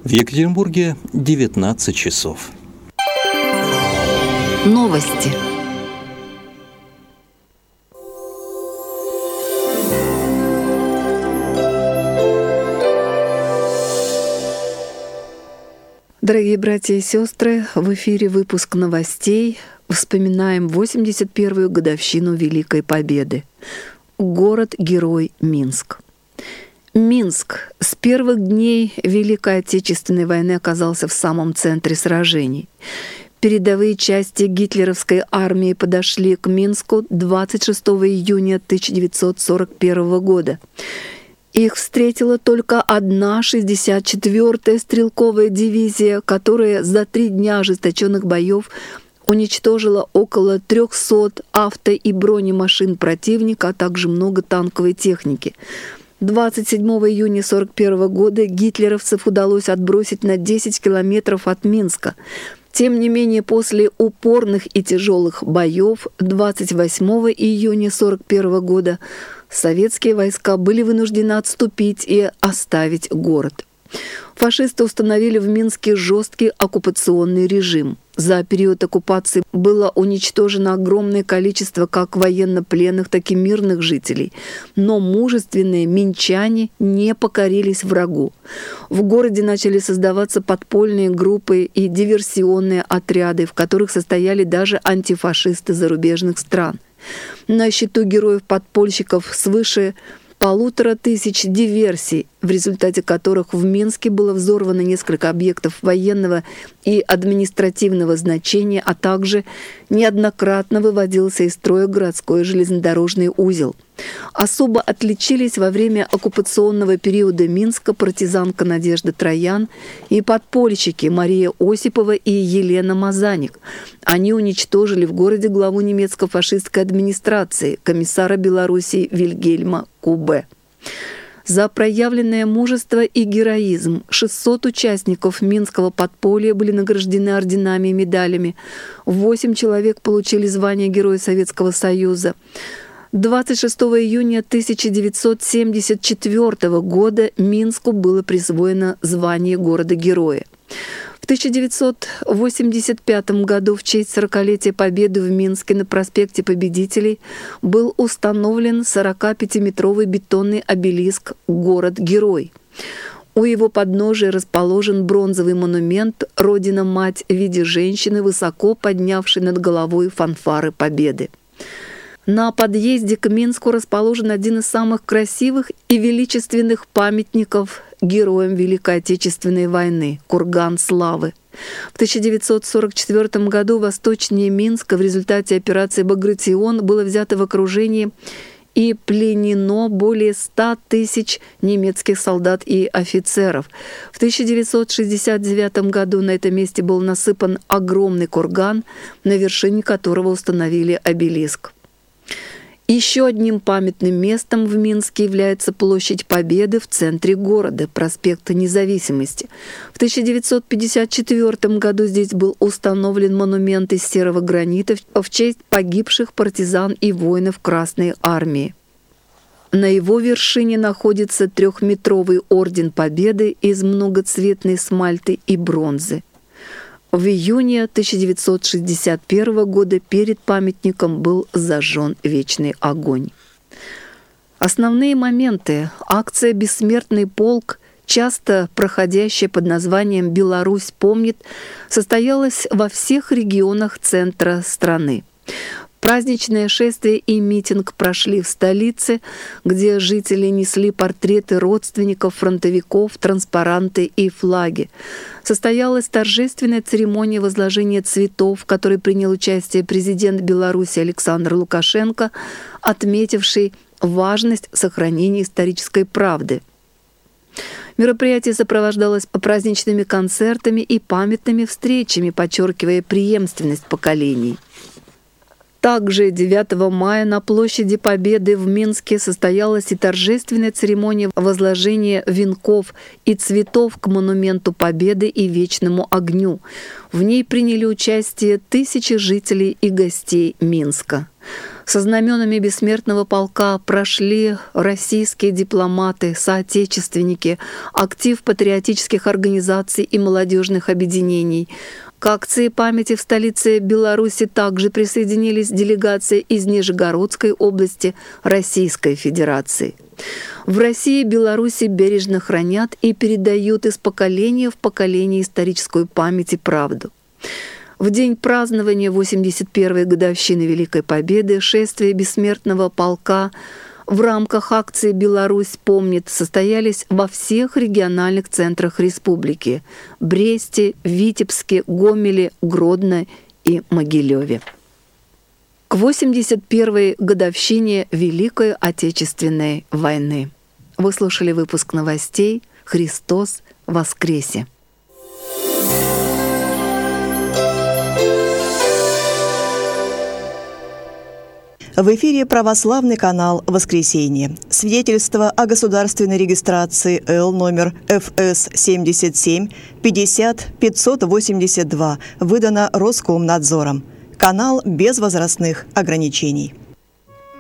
В Екатеринбурге 19 часов. Новости. Дорогие братья и сестры, в эфире выпуск новостей. Вспоминаем 81-ю годовщину Великой Победы. Город-герой Минск. Минск с первых дней Великой Отечественной войны оказался в самом центре сражений. Передовые части гитлеровской армии подошли к Минску 26 июня 1941 года. Их встретила только одна 64-я стрелковая дивизия, которая за 3 дня ожесточенных боев уничтожила около 300 авто- и бронемашин противника, а также много танковой техники. 27 июня 1941 года гитлеровцев удалось отбросить на 10 километров от Минска. Тем не менее, после упорных и тяжелых боев 28 июня 1941 года советские войска были вынуждены отступить и оставить город. Фашисты установили в Минске жесткий оккупационный режим. За период оккупации было уничтожено огромное количество как военнопленных, так и мирных жителей. Но мужественные минчане не покорились врагу. В городе начали создаваться подпольные группы и диверсионные отряды, в которых состояли даже антифашисты зарубежных стран. На счету героев-подпольщиков свыше 1500 диверсий, в результате которых в Минске было взорвано несколько объектов военного и административного значения, а также неоднократно выводился из строя городской железнодорожный узел. Особо отличились во время оккупационного периода Минска партизанка Надежда Троян и подпольщики Мария Осипова и Елена Мазаник. Они уничтожили в городе главу немецко-фашистской администрации, комиссара Белоруссии Вильгельма Кубе. За проявленное мужество и героизм 600 участников Минского подполья были награждены орденами и медалями. 8 человек получили звание Героя Советского Союза. 26 июня 1974 года Минску было присвоено звание города-героя. В 1985 году в честь 40-летия Победы в Минске на проспекте Победителей был установлен 45-метровый бетонный обелиск «Город-герой». У его подножия расположен бронзовый монумент «Родина-мать» в виде женщины, высоко поднявшей над головой фанфары Победы. На подъезде к Минску расположен один из самых красивых и величественных памятников героям Великой Отечественной войны – Курган славы. В 1944 году восточнее Минска в результате операции «Багратион» было взято в окружение и пленено более 100 тысяч немецких солдат и офицеров. В 1969 году на этом месте был насыпан огромный курган, на вершине которого установили обелиск. Еще одним памятным местом в Минске является площадь Победы в центре города, проспекта Независимости. В 1954 году здесь был установлен монумент из серого гранита в честь погибших партизан и воинов Красной армии. На его вершине находится 3-метровый орден Победы из многоцветной смальты и бронзы. В июне 1961 года перед памятником был зажжен вечный огонь. Основные моменты. Акция «Бессмертный полк», часто проходящая под названием «Беларусь помнит», состоялась во всех регионах центра страны. Праздничное шествие и митинг прошли в столице, где жители несли портреты родственников фронтовиков, транспаранты и флаги. Состоялась торжественная церемония возложения цветов, в которой принял участие президент Беларуси Александр Лукашенко, отметивший важность сохранения исторической правды. Мероприятие сопровождалось праздничными концертами и памятными встречами, подчеркивая преемственность поколений. Также 9 мая на площади Победы в Минске состоялась и торжественная церемония возложения венков и цветов к монументу Победы и Вечному огню. В ней приняли участие тысячи жителей и гостей Минска. Со знаменами бессмертного полка прошли российские дипломаты, соотечественники, актив патриотических организаций и молодежных объединений. К акции памяти в столице Беларуси также присоединились делегации из Нижегородской области Российской Федерации. В России и Беларуси бережно хранят и передают из поколения в поколение историческую память и правду. В день празднования 81-й годовщины Великой Победы шествие бессмертного полка в рамках акции «Беларусь помнит» состоялись во всех региональных центрах республики – Бресте, Витебске, Гомеле, Гродно и Могилеве. К 81-й годовщине Великой Отечественной войны. Вы слушали выпуск новостей «Христос воскресе!». В эфире православный канал «Воскресенье». Свидетельство о государственной регистрации Л номер ФС 77 50 582 выдано Роскомнадзором. Канал без возрастных ограничений.